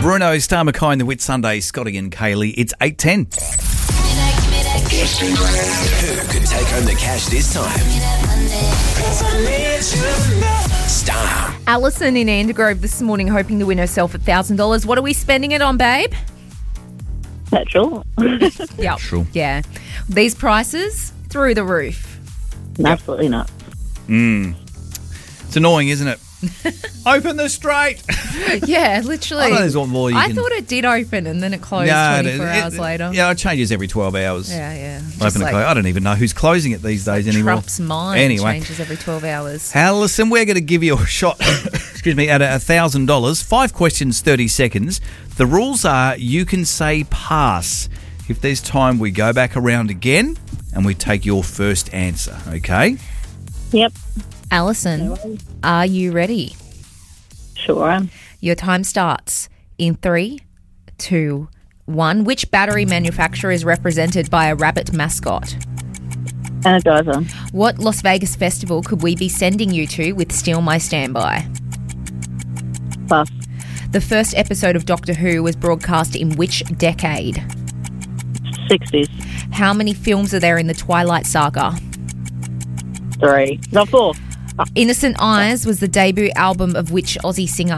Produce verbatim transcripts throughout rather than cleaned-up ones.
Bruno, Star Mackay and the Whit Sunday, Scotty and Kaylee. It's eight ten. Who could take home the cash this time? Star. Alison in Andergrove this morning hoping to win herself one thousand dollars. What are we spending it on, babe? Petrol. Yeah. Petrol. Yeah. These prices, through the roof. Absolutely not. Mm. It's annoying, isn't it? Open the straight. Yeah, literally. I know there's one more you I can- thought it did open and then it closed No, it- twenty-four it- hours it- later. Yeah, it changes every twelve hours. Yeah, yeah. Just Open and like close. I don't even know who's closing it these days anymore. Trump's mind Anyway. changes every twelve hours. Alison, we're going to give you a shot, excuse me, at one thousand dollars. Five questions, thirty seconds. The rules are you can say pass. If there's time, we go back around again and we take your first answer, okay? Yep. Alison, are you ready? Sure. Your time starts in three, two, one. Which battery manufacturer is represented by a rabbit mascot? Energizer. What Las Vegas festival could we be sending you to with Steal My Standby? Pass. The first episode of Doctor Who was broadcast in which decade? sixties. How many films are there in the Twilight Saga? Three. Not four. Innocent Eyes was the debut album of which Aussie singer?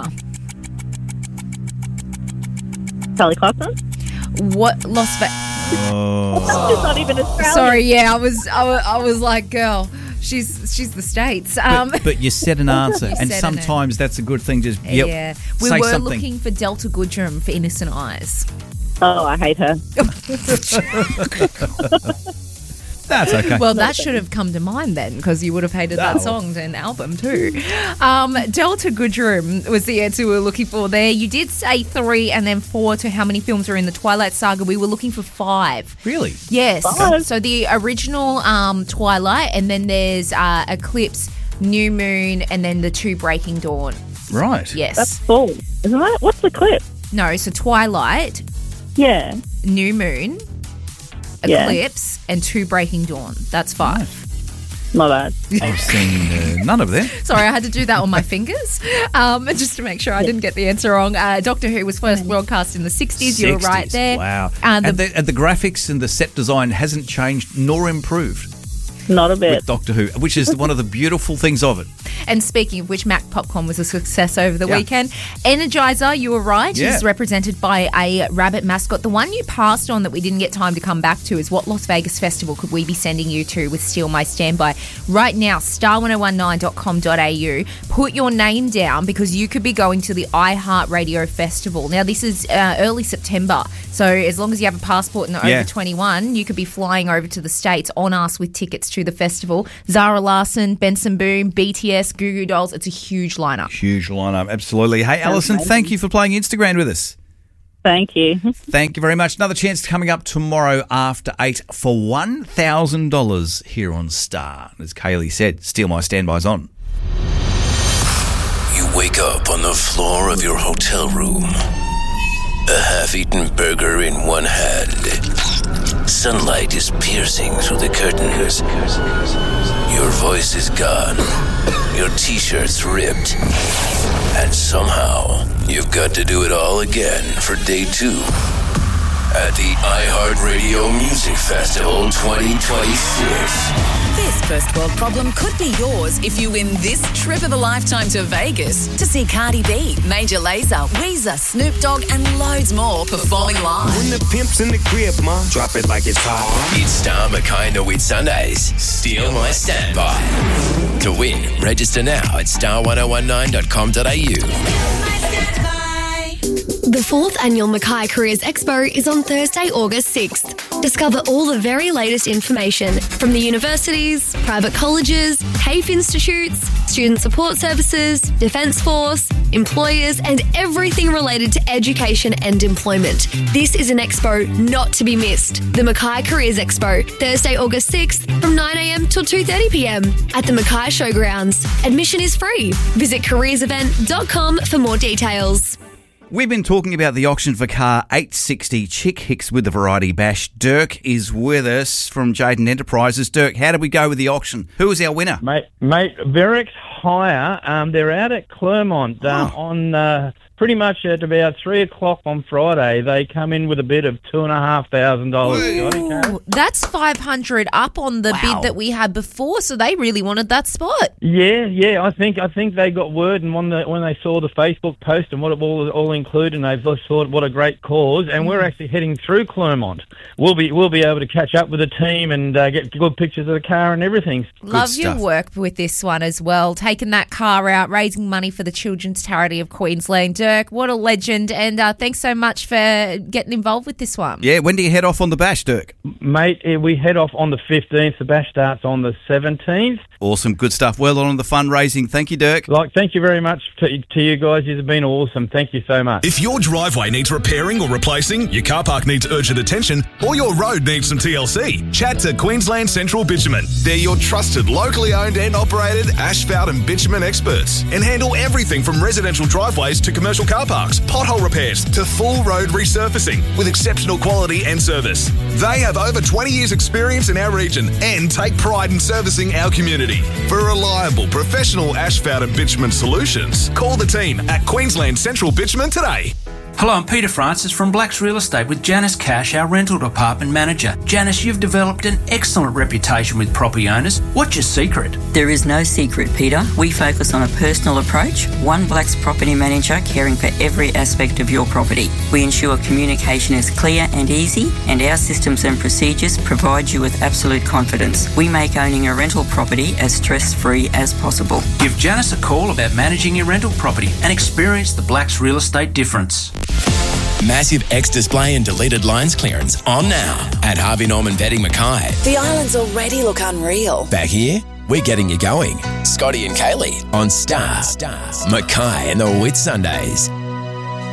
Sally Clarkson. What Las Vegas... It's not even Australian. Sorry, yeah, I was, I was, I was like, girl, she's she's the States. Um, But, but you said an answer, You and said an sometimes that's a good thing. Just yep, yeah, we say were something. looking for Delta Goodrum for Innocent Eyes. Oh, I hate her. That's okay. Well, that should have come to mind then, because you would have hated that Oh. song and album too. Um, Delta Goodrum was the answer we were looking for there. You did say three and then four to how many films are in the Twilight Saga. We were looking for five. Really? Yes. Five. So the original um, Twilight, and then there's uh, Eclipse, New Moon, and then the two Breaking Dawn. Right. Yes. That's four. Isn't it? What's the clip? No, so Twilight, Yeah. New Moon, Yeah. Eclipse, and two Breaking Dawn. That's five. Not bad. I've seen uh, none of them. Sorry, I had to do that on my fingers um, just to make sure I didn't get the answer wrong. Uh, Doctor Who was first broadcast in the sixties. You were right sixties. there. Wow. Uh, the- and, the, and the graphics and the set design hasn't changed nor improved Not a bit. with Doctor Who, which is one of the beautiful things of it. And speaking of which, Mac Popcorn was a success over the Yeah. weekend. Energizer, you were right, Yeah. is represented by a rabbit mascot. The one you passed on that we didn't get time to come back to is what Las Vegas festival could we be sending you to with Steal My Standby? Right now, star ten nineteen dot com dot a u. Put your name down because you could be going to the iHeartRadio Festival. Now, this is uh, early September, so as long as you have a passport and are Yeah. over twenty-one, you could be flying over to the States on us with tickets to the festival. Zara Larsson, Benson Boone, B T S, Goo Goo Dolls. It's a huge lineup. Huge lineup, absolutely. Hey, Alison, thank you for playing Instagram with us. Thank you. Thank you very much. Another chance coming up tomorrow after eight for one thousand dollars here on Star. As Kaylee said, Steal My Standby's on. You wake up on the floor of your hotel room. A half-eaten burger in one hand. Sunlight is piercing through the curtains. Your voice is gone. Your t-shirt's ripped. And somehow, you've got to do it all again for day two at the iHeartRadio Music Festival twenty twenty-six. This first world problem could be yours if you win this trip of a lifetime to Vegas to see Cardi B, Major Lazer, Weezer, Snoop Dogg, and loads more performing live. When the pimp's in the crib, ma, drop it like it's hot. It's Star Mackay and the Whit Sundays. Steal My Standby. To win, register now at star ten nineteen dot com dot a u. The fourth annual Mackay Careers Expo is on Thursday, August sixth. Discover all the very latest information from the universities, private colleges, TAFE institutes, student support services, Defence Force, employers, and everything related to education and employment. This is an expo not to be missed. The Mackay Careers Expo, Thursday, August sixth from nine a m till two thirty p m at the Mackay Showgrounds. Admission is free. Visit careers event dot com for more details. We've been talking about the auction for car eight sixty Chick Hicks with the Variety Bash. Dirk is with us from Jaden Enterprises. Dirk, how did we go with the auction? Who was our winner? Mate, mate, very hire. Um, they're out at Clermont uh, Oh. on uh, pretty much at about three o'clock on Friday. They come in with a bid of two and a half thousand dollars. Ooh, that's five hundred up on the Wow. bid that we had before, so they really wanted that spot. Yeah, yeah. I think I think they got word, and when, the, when they saw the Facebook post and what it all, all included, and they just thought, what a great cause. And we're actually heading through Clermont. We'll be we'll be able to catch up with the team and uh, get good pictures of the car and everything. Love your stuff. work with this one as well, taking that car out, raising money for the Children's Charity of Queensland. Dirk, what a legend, and uh, thanks so much for getting involved with this one. Yeah, when do you head off on the bash, Dirk? Mate, eh, we head off on the fifteenth. The bash starts on the seventeenth. Awesome, good stuff. Well done on the fundraising. Thank you, Dirk. Like, thank you very much to, to you guys. You've been awesome. Thank you so much. If your driveway needs repairing or replacing, your car park needs urgent attention, or your road needs some T L C, chat to Queensland Central Bitumen. They're your trusted, locally owned and operated asphalt and bitumen experts and handle everything from residential driveways to commercial car parks, pothole repairs to full road resurfacing with exceptional quality and service. They have over twenty years experience in our region and take pride in servicing our community. For reliable, professional asphalt and bitumen solutions, call the team at Queensland Central Bitumen today. Hello, I'm Peter Francis from Blacks Real Estate with Janice Cash, our rental department manager. Janice, you've developed an excellent reputation with property owners. What's your secret? There is no secret, Peter. We focus on a personal approach, one Blacks property manager caring for every aspect of your property. We ensure communication is clear and easy, and our systems and procedures provide you with absolute confidence. We make owning a rental property as stress-free as possible. Give Janice a call about managing your rental property and experience the Blacks Real Estate difference. Massive X display and deleted lines clearance on now at Harvey Norman Bedding Mackay. The islands already look unreal. Back here, we're getting you going. Scotty and Kaylee on Star. Mackay and the Whit Sundays.